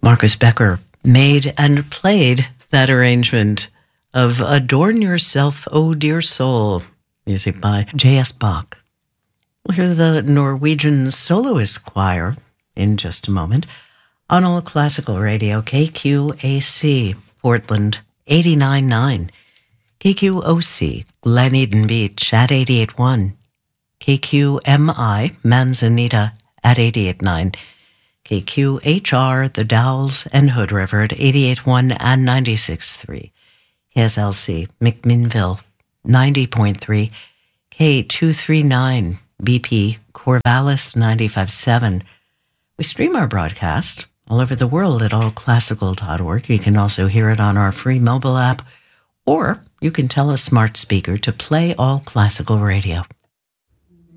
Marcus Becker made and played that arrangement of Adorn Yourself, O Dear Soul, music by J.S. Bach. We'll hear the Norwegian Soloist Choir in just a moment on All Classical Radio, KQAC, Portland 89.9, KQOC, Glen Eden Beach at 88.1, KQMI, Manzanita at 88.9, KQHR, The Dalles and Hood River at 88.1 and 96.3, KSLC, McMinnville 90.3, K239, BP, Corvallis 95.7. We stream our broadcast all over the world at allclassical.org. You can also hear it on our free mobile app, or you can tell a smart speaker to play All Classical Radio.